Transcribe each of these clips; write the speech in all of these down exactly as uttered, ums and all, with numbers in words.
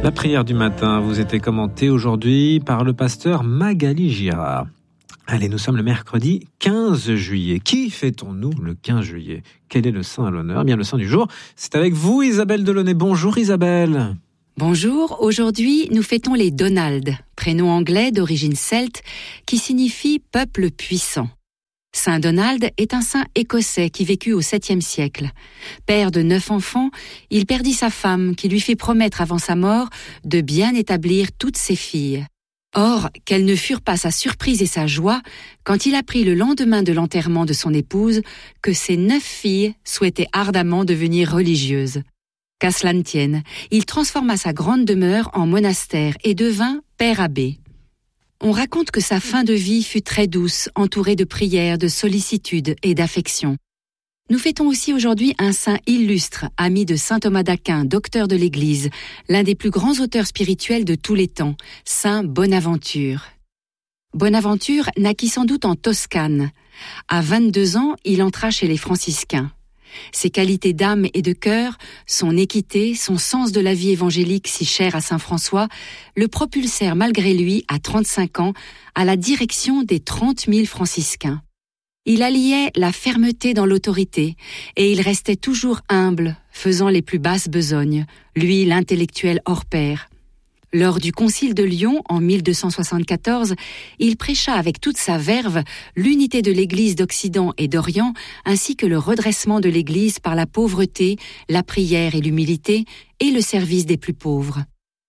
La prière du matin vous était commentée aujourd'hui par le pasteur Magali Girard. Allez, nous sommes le mercredi quinze juillet. Qui fêtons-nous le quinze juillet ? Quel est le saint à l'honneur ? Eh bien, le saint du jour, c'est avec vous, Isabelle Delaunay. Bonjour Isabelle. Bonjour, aujourd'hui nous fêtons les Donald, prénom anglais d'origine celte qui signifie peuple puissant. Saint Donald est un saint écossais qui vécut au septième siècle. Père de neuf enfants, il perdit sa femme qui lui fit promettre avant sa mort de bien établir toutes ses filles. Or, quelles ne furent pas sa surprise et sa joie quand il apprit le lendemain de l'enterrement de son épouse que ses neuf filles souhaitaient ardemment devenir religieuses. Qu'à cela ne tienne, il transforma sa grande demeure en monastère et devint père abbé. On raconte que sa fin de vie fut très douce, entourée de prières, de sollicitude et d'affection. Nous fêtons aussi aujourd'hui un saint illustre, ami de saint Thomas d'Aquin, docteur de l'Église, l'un des plus grands auteurs spirituels de tous les temps, saint Bonaventure. Bonaventure naquit sans doute en Toscane. À vingt-deux ans, il entra chez les franciscains. Ses qualités d'âme et de cœur, son équité, son sens de la vie évangélique si cher à saint François, le propulsèrent malgré lui, à trente-cinq ans, à la direction des trente mille franciscains. Il alliait la fermeté dans l'autorité, et il restait toujours humble, faisant les plus basses besognes, lui l'intellectuel hors pair. Lors du concile de Lyon, en mille deux cent soixante-quatorze, il prêcha avec toute sa verve l'unité de l'Église d'Occident et d'Orient, ainsi que le redressement de l'Église par la pauvreté, la prière et l'humilité, et le service des plus pauvres.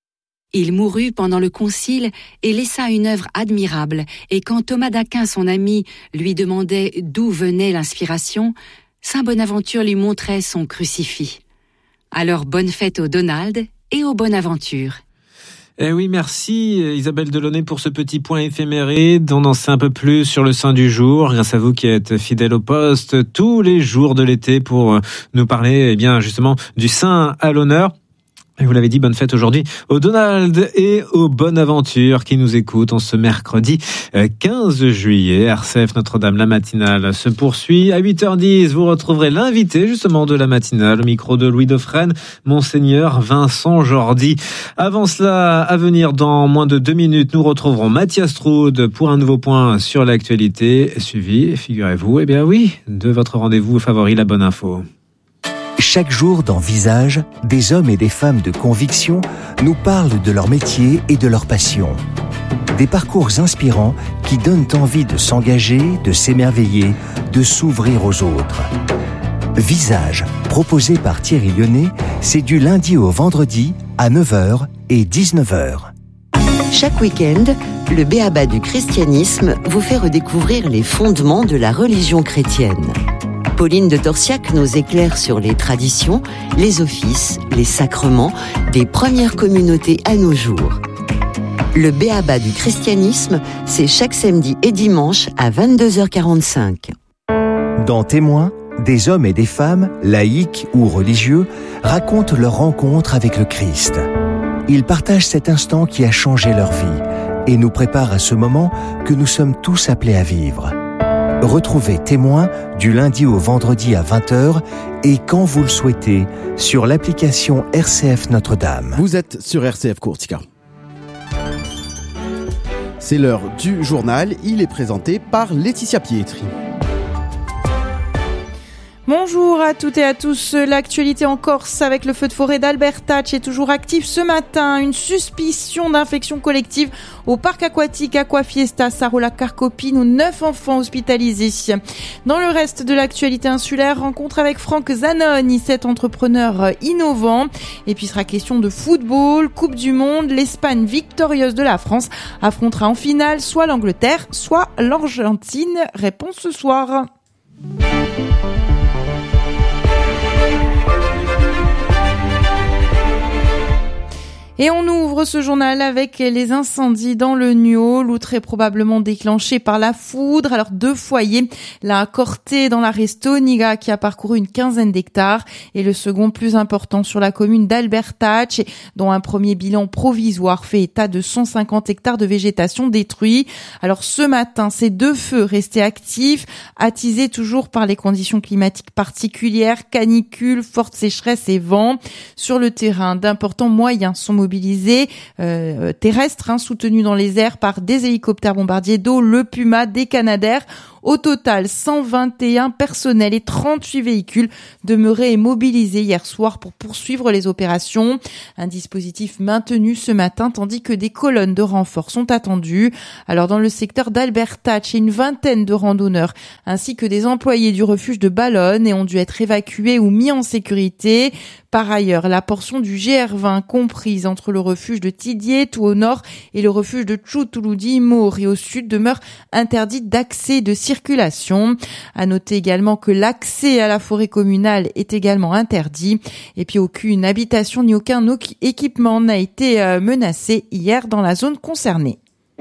Il mourut pendant le concile et laissa une œuvre admirable, et quand Thomas d'Aquin, son ami, lui demandait d'où venait l'inspiration, saint Bonaventure lui montrait son crucifix. Alors bonne fête au Donald et au Bonaventure. Eh oui, merci Isabelle Delaunay pour ce petit point éphéméride. On en sait un peu plus sur le saint du jour, grâce à vous qui êtes fidèle au poste tous les jours de l'été pour nous parler, eh bien, justement, du saint à l'honneur. Et vous l'avez dit, bonne fête aujourd'hui au Donald et au Bonaventure qui nous écoutent en ce mercredi quinze juillet. R C F Notre-Dame, la matinale se poursuit. À huit heures dix, vous retrouverez l'invité justement de la matinale, au micro de Louis Dauphren, Monseigneur Vincent Jordi. Avant cela, à venir dans moins de deux minutes, nous retrouverons Mathias Troude pour un nouveau point sur l'actualité, suivi, figurez-vous, eh bien oui, de votre rendez-vous favori, la bonne info. Chaque jour dans Visage, des hommes et des femmes de conviction nous parlent de leur métier et de leur passion. Des parcours inspirants qui donnent envie de s'engager, de s'émerveiller, de s'ouvrir aux autres. Visage, proposé par Thierry Lyonnais, c'est du lundi au vendredi à neuf heures et dix-neuf heures. Chaque week-end, le B.A.B.A. du christianisme vous fait redécouvrir les fondements de la religion chrétienne. Pauline de Torsiac nous éclaire sur les traditions, les offices, les sacrements des premières communautés à nos jours. Le B.A.B.A. du christianisme, c'est chaque samedi et dimanche à vingt-deux heures quarante-cinq. Dans Témoins, des hommes et des femmes, laïcs ou religieux, racontent leur rencontre avec le Christ. Ils partagent cet instant qui a changé leur vie et nous préparent à ce moment que nous sommes tous appelés à vivre. Retrouvez Témoins du lundi au vendredi à vingt heures et quand vous le souhaitez sur l'application R C F Notre-Dame. Vous êtes sur R C F Courtica. C'est l'heure du journal, il est présenté par Laetitia Pietri. Bonjour à toutes et à tous. L'actualité en Corse avec le feu de forêt d'Albertach est toujours actif ce matin. Une suspicion d'infection collective au parc aquatique Aquafiesta Sarola-Carcopine où neuf enfants hospitalisés. Dans le reste de l'actualité insulaire, rencontre avec Franck Zanoni, cet entrepreneur innovant. Et puis il sera question de football, Coupe du Monde. L'Espagne victorieuse de la France affrontera en finale soit l'Angleterre, soit l'Argentine. Réponse ce soir. Et on ouvre ce journal avec les incendies dans le Niol, très probablement déclenchés par la foudre. Alors deux foyers, la Corté dans la Restoniga qui a parcouru une quinzaine d'hectares et le second plus important sur la commune d'Albertach, dont un premier bilan provisoire fait état de cent cinquante hectares de végétation détruits. Alors ce matin, ces deux feux restés actifs, attisés toujours par les conditions climatiques particulières, canicule, forte sécheresse et vent. Sur le terrain, d'importants moyens sont mobilisés mobilisés euh, terrestres, hein, soutenus dans les airs par des hélicoptères bombardiers d'eau, le Puma, des Canadair. Au total, cent vingt et un personnels et trente-huit véhicules demeuraient mobilisés hier soir pour poursuivre les opérations. Un dispositif maintenu ce matin, tandis que des colonnes de renforts sont attendues. Alors, dans le secteur d'Albertach, une vingtaine de randonneurs ainsi que des employés du refuge de Ballonne ont dû être évacués ou mis en sécurité. Par ailleurs, la portion du G R vingt comprise entre le refuge de Tidier, tout au nord, et le refuge de Tchoutouloudi, Mauri, au sud, demeure interdite d'accès et de circulation. À noter également que l'accès à la forêt communale est également interdit. Et puis aucune habitation ni aucun équipement n'a été menacé hier dans la zone concernée.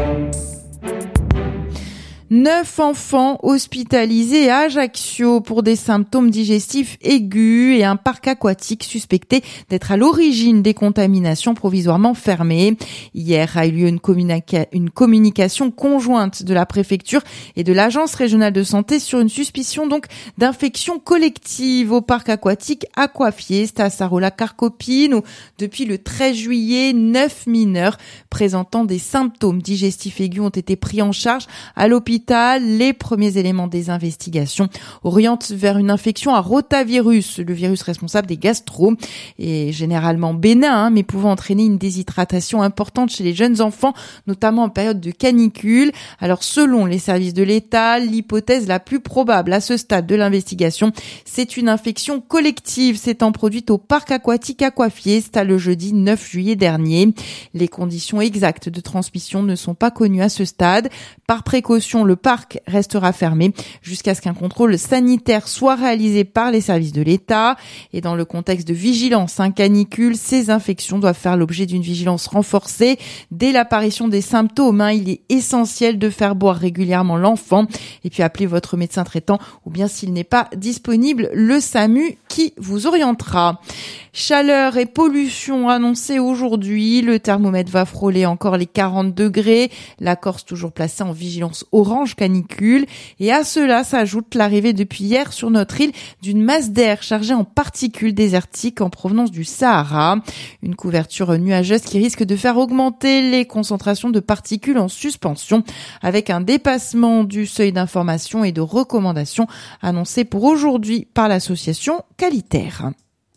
Neuf enfants hospitalisés à Ajaccio pour des symptômes digestifs aigus et un parc aquatique suspecté d'être à l'origine des contaminations provisoirement fermées. Hier a eu lieu une, communica- une communication conjointe de la préfecture et de l'agence régionale de santé sur une suspicion donc d'infection collective au parc aquatique Aquafiesta à Sarola-Carcopine où depuis le treize juillet, neuf mineurs présentant des symptômes digestifs aigus ont été pris en charge à l'hôpital. Les premiers éléments des investigations orientent vers une infection à rotavirus, le virus responsable des gastro, et généralement bénin, hein, mais pouvant entraîner une déshydratation importante chez les jeunes enfants, notamment en période de canicule. Alors, selon les services de l'État, l'hypothèse la plus probable à ce stade de l'investigation, c'est une infection collective s'étant produite au parc aquatique Aquafiesta le jeudi neuf juillet dernier. Les conditions exactes de transmission ne sont pas connues à ce stade. Par précaution, le parc restera fermé jusqu'à ce qu'un contrôle sanitaire soit réalisé par les services de l'État. Et dans le contexte de vigilance, un canicule, ces infections doivent faire l'objet d'une vigilance renforcée. Dès l'apparition des symptômes, hein, il est essentiel de faire boire régulièrement l'enfant et puis appeler votre médecin traitant ou bien s'il n'est pas disponible, le SAMU qui vous orientera. Chaleur et pollution annoncées aujourd'hui. Le thermomètre va frôler encore les quarante degrés. La Corse toujours placée en vigilance orange canicule. Et à cela s'ajoute l'arrivée depuis hier sur notre île d'une masse d'air chargée en particules désertiques en provenance du Sahara. Une couverture nuageuse qui risque de faire augmenter les concentrations de particules en suspension avec un dépassement du seuil d'information et de recommandation annoncé pour aujourd'hui par l'association Qualitaire.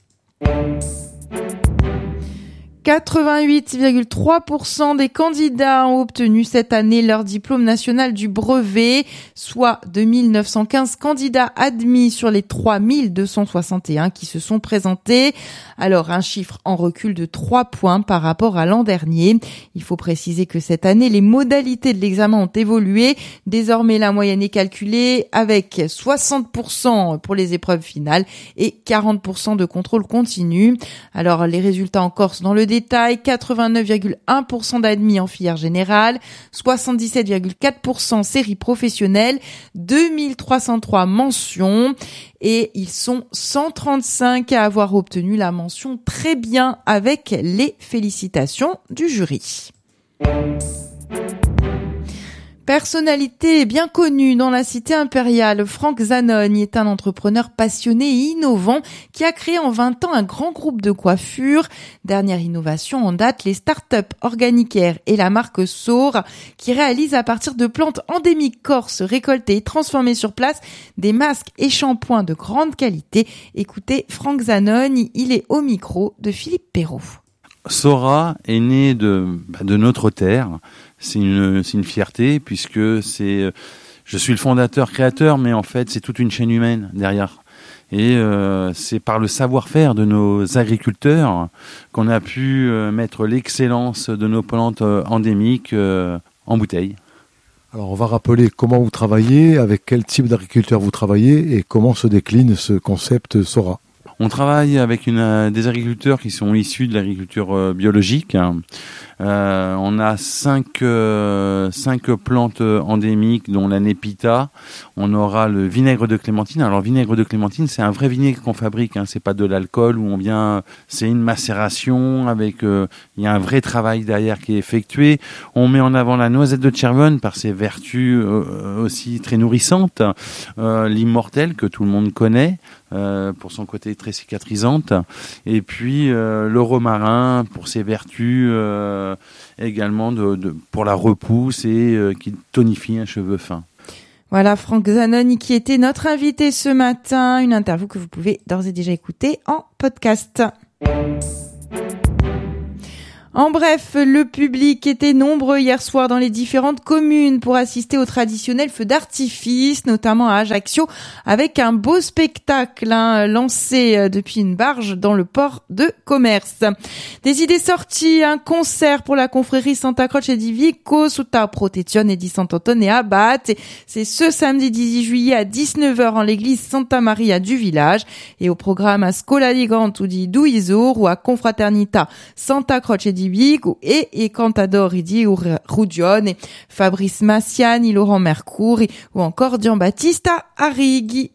quatre-vingt-huit virgule trois pour cent des candidats ont obtenu cette année leur diplôme national du brevet, soit deux mille neuf cent quinze candidats admis sur les trois mille deux cent soixante et un qui se sont présentés. Alors, un chiffre en recul de trois points par rapport à l'an dernier. Il faut préciser que cette année, les modalités de l'examen ont évolué. Désormais, la moyenne est calculée avec soixante pour cent pour les épreuves finales et quarante pour cent de contrôle continu. Alors, les résultats en Corse dans le détail, quatre-vingt-neuf virgule un pour cent d'admis en filière générale, soixante-dix-sept virgule quatre pour cent série professionnelle, deux mille trois cent trois mentions et ils sont cent trente-cinq à avoir obtenu la mention très bien avec les félicitations du jury. Personnalité bien connue dans la cité impériale, Franck Zanogne est un entrepreneur passionné et innovant qui a créé en vingt ans un grand groupe de coiffure. Dernière innovation en date, les startups Organicaire et la marque Saur qui réalisent à partir de plantes endémiques corses récoltées et transformées sur place des masques et shampoings de grande qualité. Écoutez Franck Zanogne, il est au micro de Philippe Perrault. Sora est né de, bah, de notre terre. C'est une, c'est une fierté puisque c'est, je suis le fondateur créateur, mais en fait c'est toute une chaîne humaine derrière. Et euh, c'est par le savoir-faire de nos agriculteurs qu'on a pu euh, mettre l'excellence de nos plantes euh, endémiques euh, en bouteille. Alors on va rappeler comment vous travaillez, avec quel type d'agriculteur vous travaillez et comment se décline ce concept Sora. On travaille avec une, des agriculteurs qui sont issus de l'agriculture euh, biologique. Euh, on a cinq, euh, cinq plantes endémiques, dont la népita. On aura le vinaigre de clémentine. Alors, vinaigre de clémentine, c'est un vrai vinaigre qu'on fabrique. Hein. C'est pas de l'alcool où on vient. C'est une macération avec. Il euh, y a un vrai travail derrière qui est effectué. On met en avant la noisette de Tchervonne par ses vertus euh, aussi très nourrissantes. Euh, l'immortel que tout le monde connaît. Euh, pour son côté très cicatrisante. Et puis euh, le romarin pour ses vertus euh, également de, de, pour la repousse et euh, qui tonifie un cheveu fin. Voilà, Franck Zanoni qui était notre invité ce matin. Une interview que vous pouvez d'ores et déjà écouter en podcast. En bref, le public était nombreux hier soir dans les différentes communes pour assister au traditionnel feu d'artifice, notamment à Ajaccio, avec un beau spectacle hein, lancé depuis une barge dans le port de commerce. Des idées sorties, un concert pour la confrérie Santa Croce di Vico, sutta protezione di Sant'Antone Abate. C'est ce samedi dix-huit juillet à dix-neuf heures en l'église Santa Maria du village. Et au programme à Scola di Canto di Duisur ou à Confraternita Santa Croce di Vigo et i Cantadori di Rugione, Fabrice Massiani, Laurent Mercuri ou encore Giambattista Arrighi.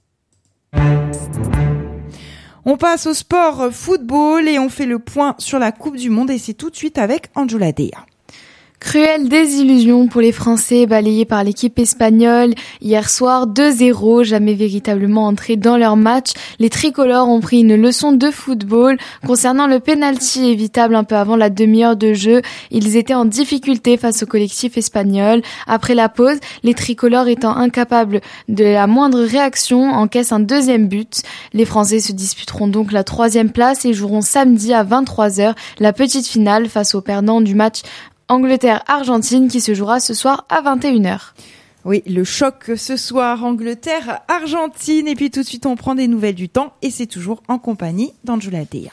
On passe au sport football et on fait le point sur la Coupe du Monde et c'est tout de suite avec Anjula Dea. Cruelle désillusion pour les Français balayés par l'équipe espagnole. Hier soir, deux zéro, jamais véritablement entrés dans leur match. Les tricolores ont pris une leçon de football. Concernant le penalty évitable un peu avant la demi-heure de jeu, ils étaient en difficulté face au collectif espagnol. Après la pause, les tricolores étant incapables de la moindre réaction, encaissent un deuxième but. Les Français se disputeront donc la troisième place et joueront samedi à vingt-trois heures la petite finale face aux perdants du match Angleterre-Argentine qui se jouera ce soir à vingt et une heures. Oui, le choc ce soir, Angleterre-Argentine. Et puis tout de suite, on prend des nouvelles du temps et c'est toujours en compagnie d'Anjula Dea.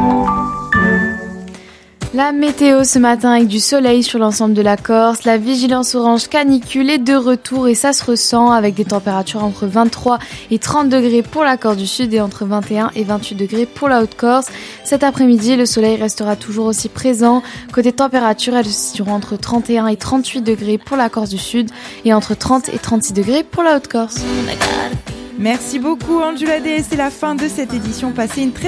La météo ce matin avec du soleil sur l'ensemble de la Corse, la vigilance orange canicule est de retour et ça se ressent avec des températures entre vingt-trois et trente degrés pour la Corse du Sud et entre vingt et un et vingt-huit degrés pour la Haute-Corse. Cet après-midi, le soleil restera toujours aussi présent. Côté température, elles se situeront entre trente et un et trente-huit degrés pour la Corse du Sud et entre trente et trente-six degrés pour la Haute-Corse. Merci beaucoup Anjula Dea, c'est la fin de cette édition. Passez une très